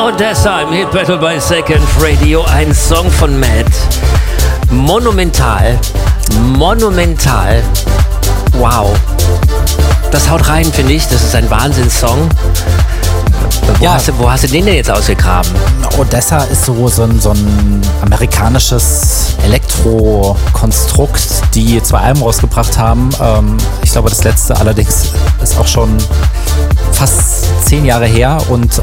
Odessa im Hit Battle bei Second Radio. Ein Song von Matt. Monumental. Monumental. Wow. Das haut rein, finde ich. Das ist ein Wahnsinnssong. Wo hast du den denn jetzt ausgegraben? Odessa ist so ein amerikanisches Elektro-Konstrukt, die 2 Alben rausgebracht haben. Ich glaube, das letzte allerdings ist auch schon fast 10 Jahre her. Und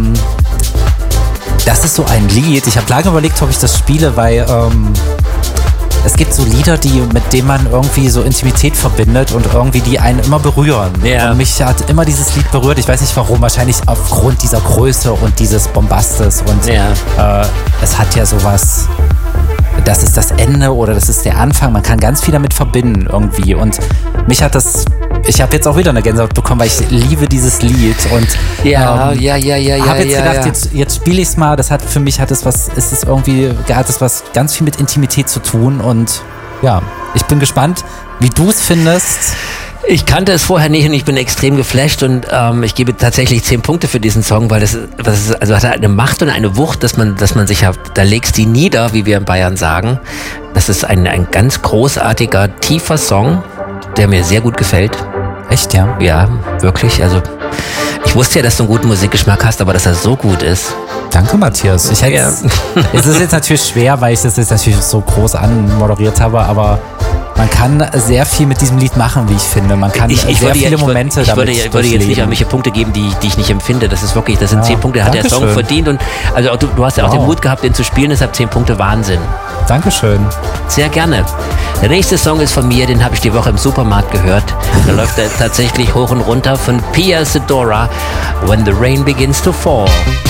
das ist so ein Lied. Ich habe lange überlegt, ob ich das spiele, weil es gibt so Lieder, mit denen man irgendwie so Intimität verbindet und irgendwie die einen immer berühren. Ja. Und mich hat immer dieses Lied berührt. Ich weiß nicht warum, wahrscheinlich aufgrund dieser Größe und dieses Bombastes. Und es hat ja sowas, das ist das Ende oder das ist der Anfang. Man kann ganz viel damit verbinden irgendwie. Und mich hat das, ich habe jetzt auch wieder eine Gänsehaut bekommen, weil ich liebe dieses Lied. Und habe jetzt gedacht, jetzt spiele ich es mal. Das hat für mich hat es was ganz viel mit Intimität zu tun. Und ja, ich bin gespannt, wie du es findest. Ich kannte es vorher nicht und ich bin extrem geflasht und ich gebe tatsächlich 10 Punkte für diesen Song, weil das hat eine Macht und eine Wucht, dass man sich da legst die nieder, wie wir in Bayern sagen. Das ist ein ganz großartiger, tiefer Song, der mir sehr gut gefällt. Echt, ja? Ja, wirklich. Also ich wusste ja, dass du einen guten Musikgeschmack hast, aber dass er so gut ist. Danke, Matthias. Es ist jetzt natürlich schwer, weil ich das jetzt natürlich so groß anmoderiert habe, aber man kann sehr viel mit diesem Lied machen, wie ich finde. Man kann sehr viele Momente damit Ich würde jetzt nicht irgendwelche Punkte geben, die ich nicht empfinde. Das ist wirklich, das sind 10 Punkte, hat der Song verdient. Und also du hast ja auch den Mut gehabt, den zu spielen, deshalb 10 Punkte, Wahnsinn. Dankeschön. Sehr gerne. Der nächste Song ist von mir, den habe ich die Woche im Supermarkt gehört. Da läuft er tatsächlich hoch und runter von Pia Sedora, When the Rain Begins to Fall.